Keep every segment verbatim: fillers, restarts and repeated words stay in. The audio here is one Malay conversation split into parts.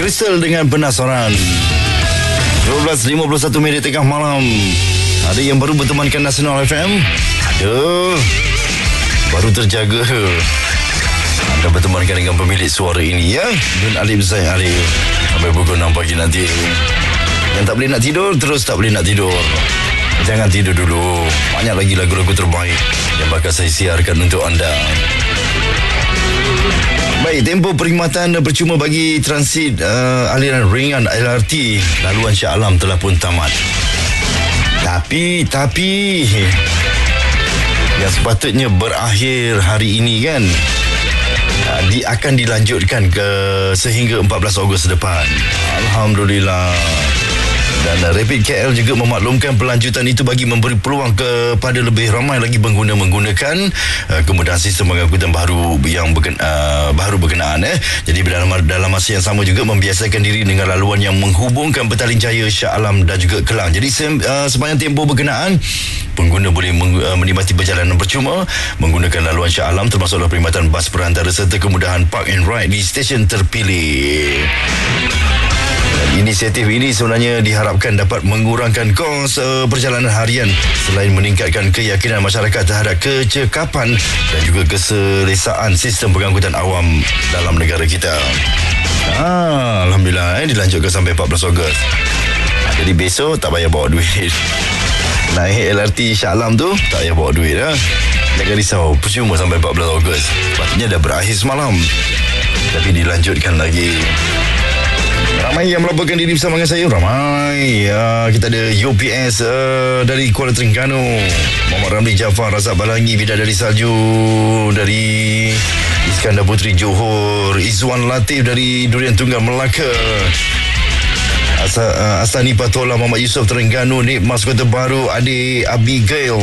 Crystal dengan Penasaran. dua belas lima puluh satu minit tengah malam. Ada yang baru bertemankan Nasional F M? Ada. Baru terjaga. Anda bertemankan dengan pemilik suara ini, ya? Dan Alif Zaid Alif. Sampai pukul enam pagi nanti. Yang tak boleh nak tidur, terus tak boleh nak tidur. Jangan tidur dulu. Banyak lagi lagu-lagu terbaik yang bakal saya siarkan untuk anda. Baik, tempoh perkhidmatan percuma bagi transit uh, aliran ringan L R T laluan Shah Alam telah pun tamat. Tapi, tapi yang sepatutnya berakhir hari ini kan, uh, di, akan dilanjutkan ke sehingga empat belas Ogos depan. Alhamdulillah. Dan uh, Rapid K L juga memaklumkan pelanjutan itu bagi memberi peluang kepada lebih ramai lagi pengguna menggunakan uh, kemudahan sistem pengangkutan baru yang berken, uh, baru berkenaan. Eh. Jadi dalam, dalam masa yang sama juga membiasakan diri dengan laluan yang menghubungkan Petaling Jaya, Shah Alam dan juga Kelang. Jadi se, uh, sepanjang tempoh berkenaan, pengguna boleh meng, uh, menikmati perjalanan percuma menggunakan laluan Shah Alam, termasuklah perkhidmatan bas perantara serta kemudahan park and ride di stesen terpilih. Inisiatif ini sebenarnya diharapkan dapat mengurangkan kos uh, perjalanan harian selain meningkatkan keyakinan masyarakat terhadap kecekapan dan juga keselesaan sistem pengangkutan awam dalam negara kita. Ah, Alhamdulillah, eh, dilanjutkan sampai empat belas Ogos. Jadi besok tak payah bawa duit. Naik L R T Shah Alam tu tak payah bawa duit. Ha? Jangan risau, percuma sampai empat belas Ogos. Sepatutnya dah berakhir semalam, tapi dilanjutkan lagi. Ramai yang melaporkan diri bersama dengan saya. Ramai. Uh, kita ada U P S uh, dari Kuala Terengganu, Muhammad Ramli Jaafar, Razak Balangi, Bidadari Salju dari Iskandar Puteri Johor, Izzuan Latif dari Durian Tunggal Melaka, Asa, uh, Astani Patola, Muhammad Yusof Terengganu, Nikmas Kota Baru, Adik Abigail,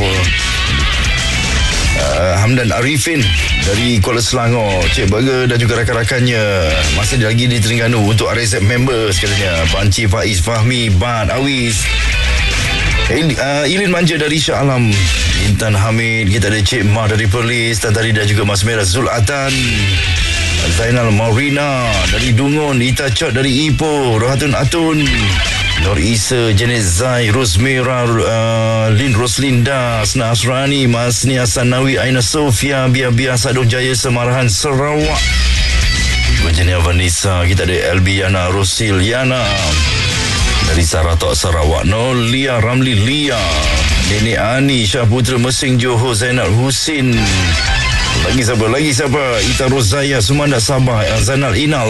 Uh, Hamdan Arifin dari Kuala Selangor, Cik Burger dan juga rakan-rakannya masih lagi di Terengganu untuk R S M members katanya. Panci Faiz Fahmi, Ban Awis, Il, uh, Ilin Manja dari Shah Alam, Intan Hamid, kita ada Cik Mah dari Perlis, Tantari dan juga Mas Merah Zulatan, Zainal Maurina dari Dungun, Ita Chot dari Ipoh, Rohatun Atun, Nur Isa, Janet Zai, Rosmira, uh, Lin Roslinda, Asna Asrani, Masni Asanawi, Aina Sofia, Bia-Bia Sadung Jaya, Semarahan Sarawak, Virginia Vanessa, kita ada Elbiana Rosil Yana dari Saratok Sarawak, Nolia Ramli Lia, Nenek Ani, Syah Putra Mesing Johor, Zainal Husin, lagi siapa, lagi siapa, Ita Rozaya, Sumanda Sabah, Zainal Inal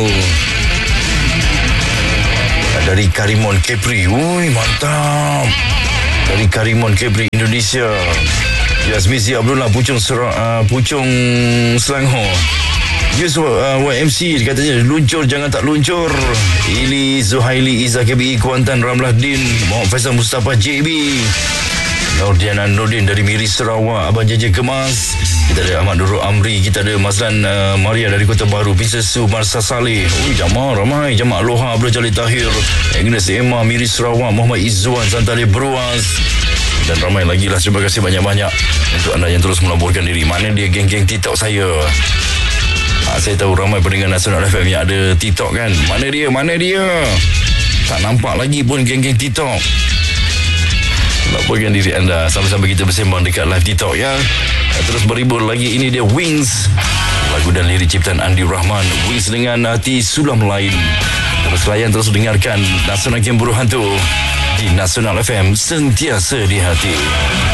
dari Karimun Kepri. Ui, mantap. Dari Karimun Kepri, Indonesia. Yasmizi Abdullah, Puchong Ser- uh, Puchong Selangor. Yus uh, Y M C katanya luncur jangan tak luncur. Ili Zuhaili, Izzah K B I Kuantan, Ramlah Din, Muhammad Faisal Mustafa J B, Nordiana Nordin dari Miri Sarawak, Abang J J Kemas, kita ada Ahmad Nurul Amri, kita ada Mazlan uh, Maria dari Kota Baru, Princess Su, Marsa Saleh. Ui, jamaah ramai, jamaah Aloha, Abdul Jalil Tahir, Agnes Emma, Miri Sarawak, Muhammad Izzuan, Santali Bruas dan ramai lagi lah. Terima kasih banyak-banyak untuk anda yang terus melaporkan diri. Mana dia geng-geng TikTok saya? Ha, saya tahu ramai pendengar Nasional F M yang ada TikTok kan. Mana dia? Mana dia? Tak nampak lagi pun geng-geng TikTok. Laporkan diri anda sampai-sampai kita bersembang dekat live TikTok, ya. Terus berhibur lagi. Ini dia Wings, lagu dan lirik ciptaan Andi Rahman. Wings dengan hati sulam lain. Terus layan, terus dengarkan Nasional Game Buru Hantu di Nasional F M, sentiasa di hati.